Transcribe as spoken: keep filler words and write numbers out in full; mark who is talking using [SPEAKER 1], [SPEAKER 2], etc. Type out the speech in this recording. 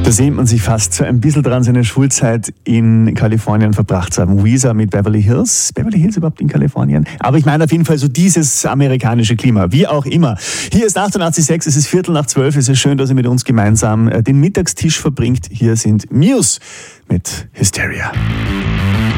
[SPEAKER 1] Da sehnt man sich fast so ein bisschen dran, seine Schulzeit in Kalifornien verbracht zu haben. Weezer mit Beverly Hills. Beverly Hills überhaupt in Kalifornien? Aber ich meine auf jeden Fall so dieses amerikanische Klima, wie auch immer. Hier ist achtundachtzig Komma sechs, es ist Viertel nach zwölf. Es ist schön, dass ihr mit uns gemeinsam den Mittagstisch verbringt. Hier sind Muse mit Hysteria.